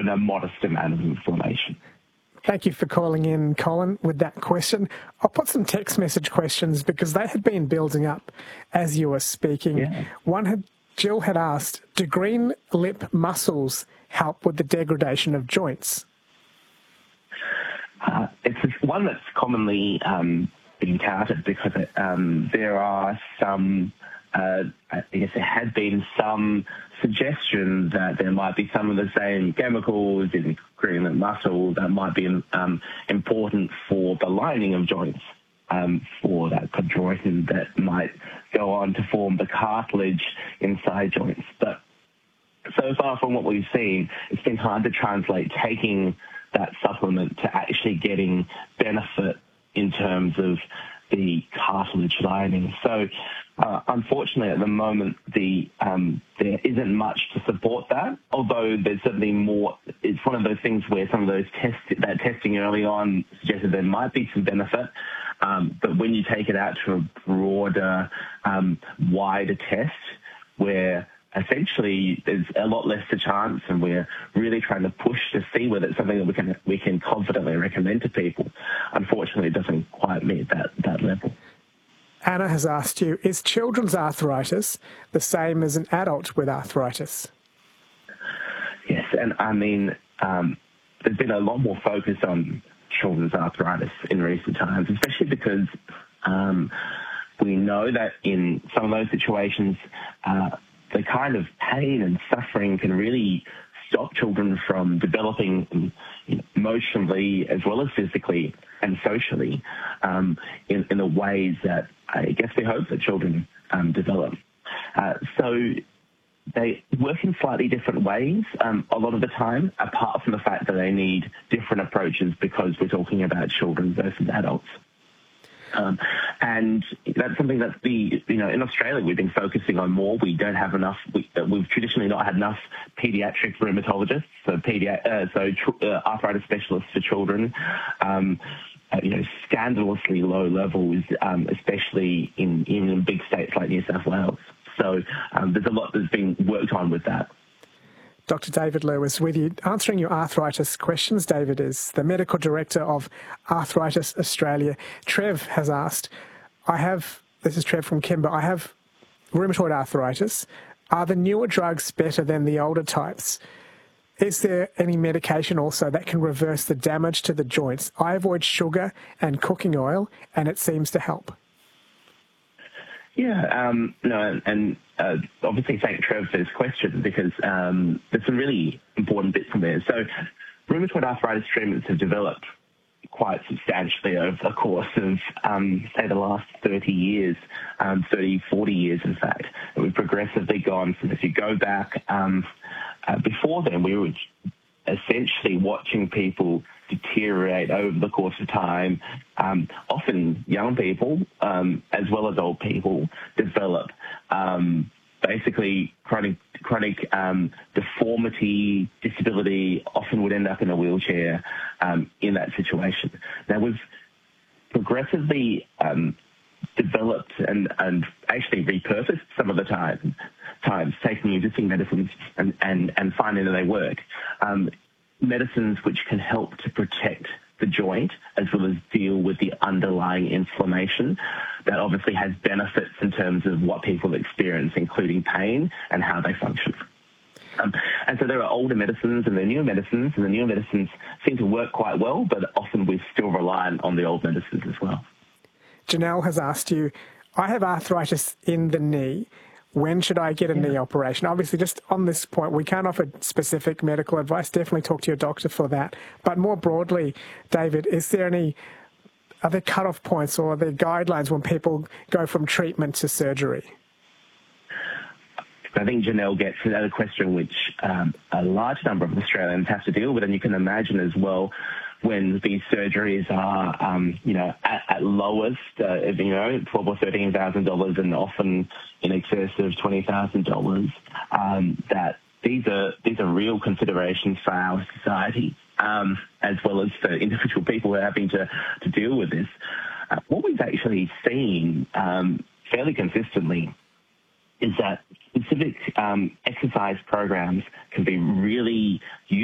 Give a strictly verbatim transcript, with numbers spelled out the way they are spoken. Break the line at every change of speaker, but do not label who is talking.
but a modest amount of inflammation.
Thank you for calling in, Colin, with that question. I'll put some text message questions because they had been building up as you were speaking.
Yeah.
One had, Jill had asked, do green lip mussels help with the degradation of joints?
Uh, it's one that's commonly um, been touted because it, um, there are some, uh, I guess there had been some suggestion that there might be some of the same chemicals in green lip mussel that might be um, important for the lining of joints, um, for that chondroitin that might go on to form the cartilage inside joints. But so far from what we've seen, it's been hard to translate taking that supplement to actually getting benefit in terms of the cartilage lining. So uh, unfortunately at the moment the um, there isn't much to support that, although there's certainly more. It's one of those things where some of those tests, that testing early on suggested there might be some benefit, um, but when you take it out to a broader, um, wider test where essentially there's a lot less to chance and we're really trying to push to see whether it's something that we can we can confidently recommend to people. Unfortunately, it doesn't quite meet that, that level.
Anna has asked you, is children's arthritis the same as an adult with arthritis?
Yes, and I mean, um, there's been a lot more focus on children's arthritis in recent times, especially because um, we know that in some of those situations, uh, the kind of pain and suffering can really stop children from developing, you know, emotionally as well as physically and socially um, in, in the ways that I guess we hope that children um, develop. Uh, so they work in slightly different ways um, a lot of the time, apart from the fact that they need different approaches because we're talking about children versus adults. Um, and that's something that the, you know, in Australia we've been focusing on more. We don't have enough, we, uh, we've traditionally not had enough paediatric rheumatologists, so, pedi- uh, so tr- uh, arthritis specialists for children, um, uh, you know, scandalously low levels, um, especially in, in big states like New South Wales. So um, there's a lot that's been worked on with that.
Doctor David Lewis with you. Answering your arthritis questions, David is the Medical Director of Arthritis Australia. Trev has asked, I have, this is Trev from Kimber, I have rheumatoid arthritis. Are the newer drugs better than the older types? Is there any medication also that can reverse the damage to the joints? I avoid sugar and cooking oil, and it seems to help.
Yeah, um, no, and uh, obviously thank Trev for this question because um, there's some really important bits in there. So rheumatoid arthritis treatments have developed quite substantially over the course of, um, say, the last thirty years, um, thirty, forty years, in fact. And we've progressively gone from, if you go back, um, uh, before then, we were essentially watching people deteriorate over the course of time. Um, often young people, um, as well as old people, develop um, basically chronic chronic um, deformity, disability, often would end up in a wheelchair um, in that situation. Now, we've progressively um, developed and, and actually repurposed some of the time, times, taking existing medicines and, and, and finding that they work. Um, medicines which can help to protect the joint as well as deal with the underlying inflammation. That obviously has benefits in terms of what people experience, including pain and how they function. Um, and so there are older medicines and there are newer medicines, and the newer medicines seem to work quite well, but often we're still reliant on the old medicines as well.
Janelle has asked you, I have arthritis in the knee. When should I get a yeah. knee operation? Obviously, just on this point, we can't offer specific medical advice. Definitely talk to your doctor for that. But more broadly, David, is there any, are there cut-off points or are there guidelines when people go from treatment to surgery?
I think Janelle gets another question which um, a large number of Australians have to deal with, and you can imagine as well when these surgeries are, um, you know, at, at lowest, uh, you know, twelve or thirteen thousand dollars, and often in excess of twenty thousand dollars. Um, that these are these are real considerations for our society, um, as well as for individual people who are having to to deal with this. Uh, what we've actually seen um, fairly consistently is that specific um, exercise programs can be really useful